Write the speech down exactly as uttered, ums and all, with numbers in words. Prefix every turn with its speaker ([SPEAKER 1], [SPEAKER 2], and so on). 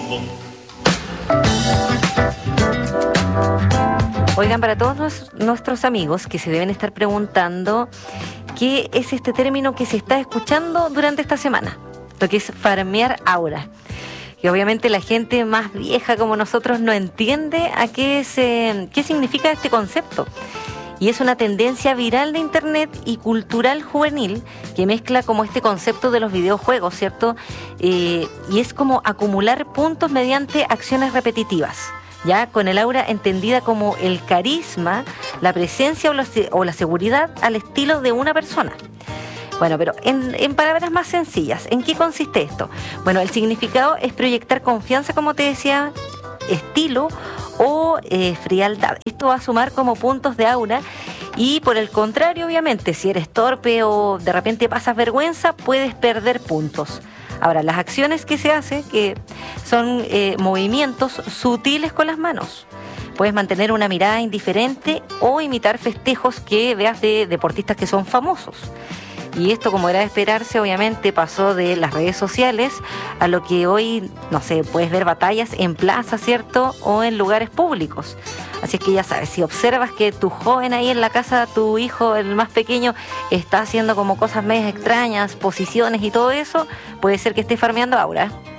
[SPEAKER 1] Oigan, para todos nos, nuestros amigos que se deben estar preguntando qué es este término que se está escuchando durante esta semana, lo que es farmear aura. Que obviamente la gente más vieja como nosotros no entiende a qué, se, qué significa este concepto. Y es una tendencia viral de internet y cultural juvenil que mezcla como este concepto de los videojuegos, ¿cierto? Eh, y es como acumular puntos mediante acciones repetitivas, ya con el aura entendida como el carisma, la presencia o la, o la seguridad al estilo de una persona. Bueno, pero en, en palabras más sencillas, ¿en qué consiste esto? Bueno, el significado es proyectar confianza, como te decía, estilo o eh, frialdad. Esto va a sumar como puntos de aura y por el contrario, obviamente, si eres torpe o de repente pasas vergüenza, puedes perder puntos. Ahora, las acciones que se hacen, que son eh, movimientos sutiles con las manos. Puedes mantener una mirada indiferente o imitar festejos que veas de deportistas que son famosos. Y esto, como era de esperarse, obviamente pasó de las redes sociales a lo que hoy, no sé, puedes ver batallas en plazas, ¿cierto? O en lugares públicos. Así es que ya sabes, si observas que tu joven ahí en la casa, tu hijo, el más pequeño, está haciendo como cosas medias extrañas, posiciones y todo eso, puede ser que esté farmeando aura.